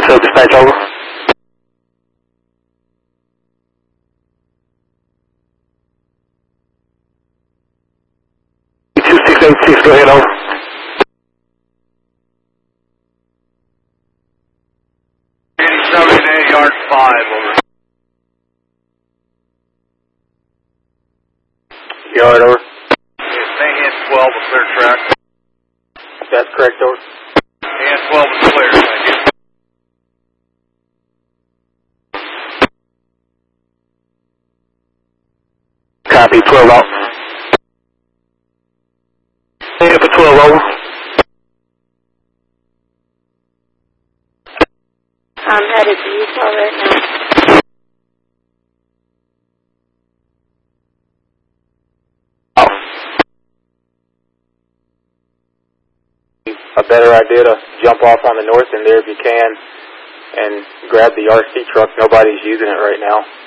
So dispatch over. 2686, go ahead, over. Yard 5, over. Yard, over. Mayhem 12, a clear track. That's correct, over. And 12 is clear, thank you. Copy, 12 out. Mayhem for 12, over. I'm headed to Utah right now. A better idea to jump off on the north end there if you can and grab the RC truck. Nobody's using it right now.